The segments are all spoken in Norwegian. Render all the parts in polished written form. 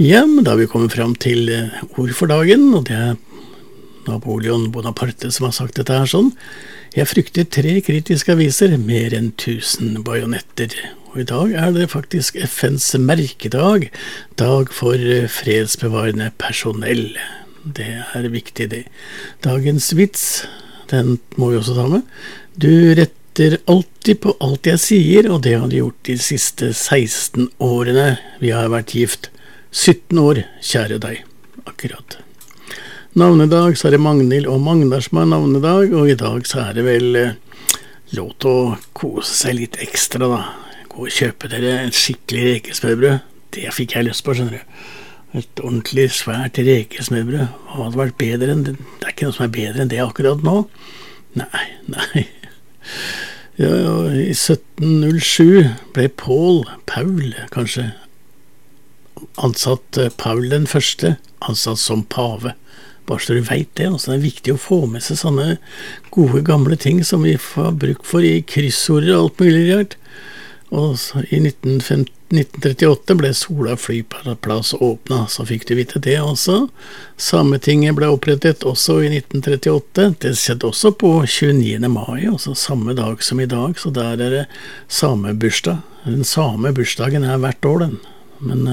Ja, men da har vi kommet fram til ord for dagen, og det Napoleon Bonaparte som har sagt dette her sånn. Jeg frykter 3 kritiske aviser, mer enn 1000 bajonetter. Og i dag det faktisk FNs merkedag, dag for fredsbevarende personell. Det viktig det. Dagens vits, den må vi også ta med. Du retter alltid på alt jeg sier, og det har du gjort de siste 16 årene. Vi har vært gift 17 år, kjære deg, akkurat. Navnedag, så det Magnhild og Magnar som har navnedag, og i dag så det vel lov til å kose seg litt ekstra da. Gå og kjøpe dere en skikkelig rekesmørbrød. Det fikk jeg lyst på, skjønner du. Et ordentlig svært rekesmørbrød. Hva hadde vært bedre enn det? Det ikke noe som bedre enn det akkurat nå. Nei. Ja, i 1707 ble Paul, kanskje, ansatt Paul den første, ansatt som pave. Bare så du vet det, altså det viktig å få med seg sånne gode gamle ting som vi får bruk for i kryssorder og alt mulig rart. Og så i 1938 ble Sola flyplass åpnet, så fikk du vite det også. Sametinget ble opprettet også i 1938, det skjedde også på 29. mai, altså samme dag som i dag, så der det samebursdag. Den samebursdagen hvert år den, men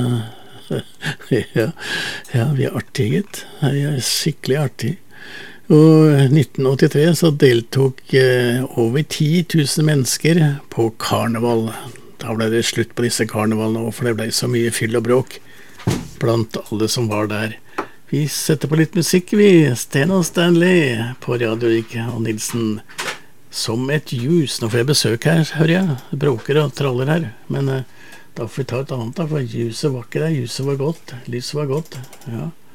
ja, vi artiget. Vi skikkelig artig. Og i 1983 så deltok over 10 000 mennesker på karneval. Da ble det slutt på disse karnevalene, for det ble så mye fyll og bråk blant alle som var der. Vi setter på litt musikk, vi. Sten og Stanley på Radio Rike og Nilsen. Som et jus. Nå får jeg besøk her, hører jeg. Det bråker og traller her, men da får vi ta et annet da, for juset var ikke der, juset var godt, lyset var godt, ja.